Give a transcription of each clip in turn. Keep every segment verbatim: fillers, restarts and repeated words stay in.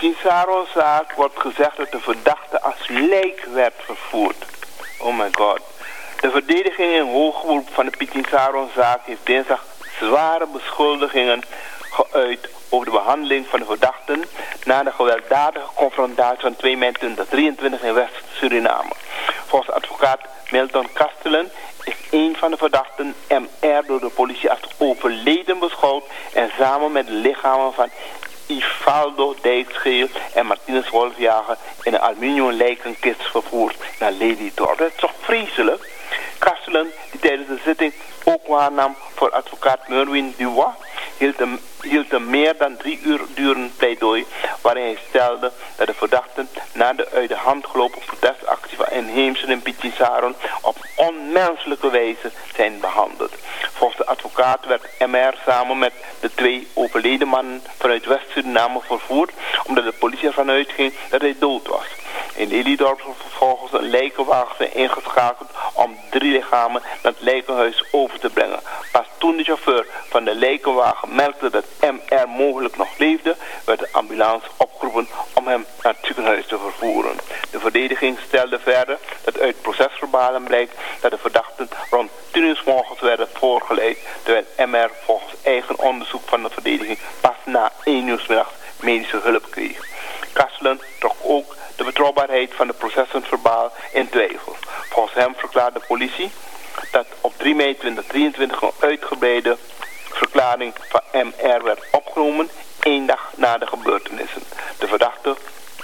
Pitinsaron-zaak wordt gezegd dat de verdachte als lijk werd vervoerd. Oh my god. De verdediging in hoger beroep van de Pitinsaron-zaak heeft dinsdag zware beschuldigingen geuit over de behandeling van de verdachten na de gewelddadige confrontatie van twee mei tweeduizend drieëntwintig in West-Suriname. Volgens advocaat Milton Kastelen is een van de verdachten M R door de politie als overleden beschouwd en samen met de lichamen van Ivaldo Dijkscheel en Martinus Wolfjager in een aluminium lijkenkist vervoerd naar Lelydorp. Dat is toch vreselijk? Kastelen, die tijdens de zitting ook waarnam voor advocaat Merwin Dubois, hield een, hield een meer dan drie uur durend pleidooi waarin hij stelde dat de verdachten na de uit de hand gelopen protestactie van inheemsen in Pitinsaron op onmenselijke wijze zijn behandeld. Volgens de advocaat werd M R samen met de twee overleden mannen vanuit West-Suriname vervoerd omdat de politie ervan uitging dat hij dood was. In Lelydorp vervolgens een lijkenwagen zijn ingeschakeld om drie lichamen naar het lijkenhuis over te brengen. Pas toen de chauffeur van de lijkenwagen merkte dat M R mogelijk nog leefde, werd de ambulance opgeroepen om hem naar het ziekenhuis te vervoeren. De verdediging stelde verder dat uit procesverbalen blijkt dat de verdachten rond tien uur 's morgens werden voorgeleid, terwijl M R volgens eigen onderzoek van de verdediging pas na één uur 's middags medische hulp kreeg. Kastelen trok ook de betrouwbaarheid van de processenverbaal in twijfel. Volgens hem verklaarde de politie dat op drie mei tweeduizend drieëntwintig een uitgebreide verklaring van M R werd opgenomen, één dag na de gebeurtenissen. De verdachte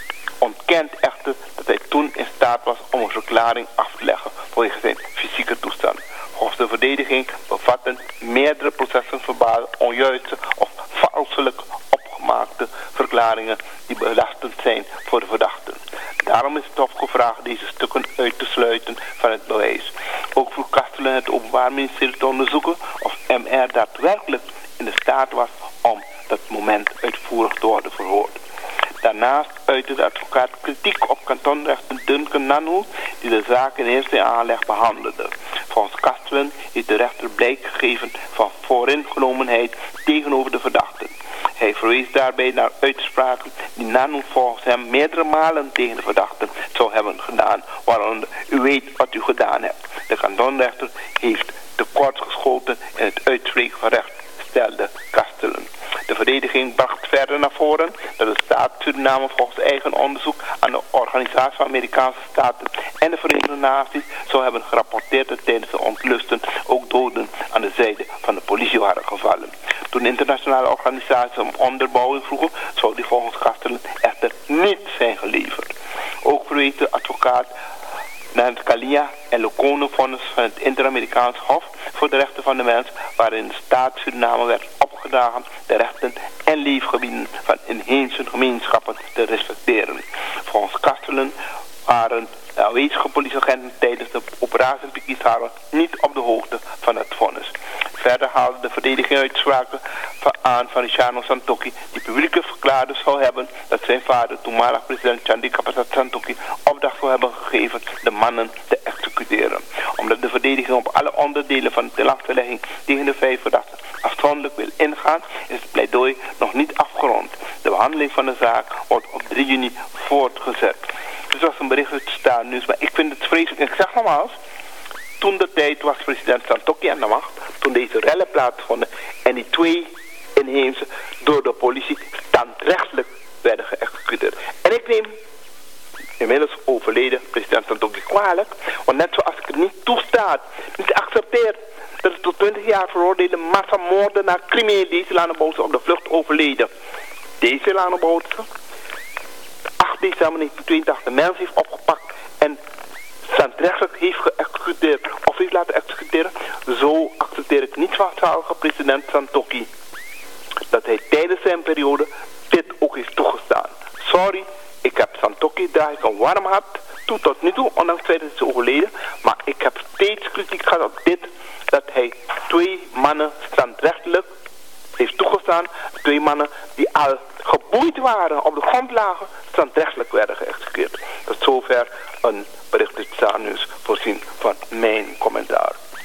ontkent echter dat hij toen in staat was om een verklaring af te leggen vanwege zijn fysieke toestand. Volgens de verdediging bevatten meerdere processenverbalen onjuiste of valselijk opgemaakte verklaringen die belastend zijn voor de verdachten. Daarom is het Hof gevraagd deze stukken uit te sluiten van het bewijs. Ook vroeg Kastelen het Openbaar Ministerie te onderzoeken of M R daadwerkelijk in de staat was om dat moment uitvoerig te worden verhoord. Daarnaast uitte de advocaat kritiek op kantonrechter Duncan Nanu, die de zaak in eerste aanleg behandelde. Volgens Kastelen heeft de rechter blijk gegeven van vooringenomenheid tegenover de verdachten. Hij verwees daarbij naar uitspraken die Nanu volgens hem meerdere malen tegen de verdachten zou hebben gedaan, waaronder u weet wat u gedaan hebt. De kantonrechter heeft tekortgeschoten in het uitspreken van recht, stelde Kastelen. De verdediging bracht verder naar voren dat de staat Suriname volgens eigen onderzoek aan de Organisatie van Amerikaanse Staten en de Verenigde Naties zou hebben gerapporteerd dat tijdens de ontlusten ook doden aan de zijde van de politie waren gevallen. Toen internationale organisaties om onderbouwing vroegen, zou die volgens Kastelen echter niet zijn geleverd. Ook verwees de advocaat naar het Kalia en Locono-vonnis van het Inter-Amerikaans Hof voor de Rechten van de Mens, waarin de staat Suriname werd opgedragen de rechten en leefgebieden van inheemse gemeenschappen te respecteren. Volgens Kastelen waren de aanwezige politieagenten tijdens de operatie in Pitinsaron niet op de hoogte van het vonnis. Verder haalde de verdediging uitspraken aan van Luciano Santokki, die publiekelijk verklaarde zou hebben dat zijn vader, toenmalig president Chandika Prasad Santokki, opdracht zou hebben gegeven de mannen te executeren. Omdat de verdediging op alle onderdelen van de tilachtelegging tegen de vijf verdachten afzonderlijk wil ingaan, is het pleidooi nog niet afgerond. De behandeling van de zaak wordt op drie juni voortgezet. Dus dat was een bericht uit het Staatnieuws, maar ik vind het vreselijk. Ik zeg nogmaals, toen de tijd was president Santokki aan de macht, toen deze rellen plaatsvonden en die twee inheemse door de politie standrechtelijk werden geëxecuteerd. En ik neem inmiddels overleden president Santokki kwalijk, want net zoals ik het niet toestaat, niet accepteer dat de tot twintig jaar veroordeelde massamoordenaar crimineel Deselano Bouterse op de vlucht overleden. Deselano Bouterse acht december negentien tweeëntachtig mensen heeft opgepakt en standrechtelijk heeft geëxecuteerd of heeft laten executeren. Zo accepteer ik niet van zalige president Santokki dat hij tijdens zijn periode dit ook heeft toegestaan. Sorry, ik heb Santokki draag ik een warm hart toe tot nu toe, ondanks het feit dat hij is overleden. Maar ik heb steeds kritiek gehad op dit, dat hij twee mannen standrechtelijk heeft toegestaan. Twee mannen die al geboeid waren, op de grond lagen, standrechtelijk werden geëxecuteerd. Tot zover een bericht uit Staatnieuws voorzien van mijn commentaar.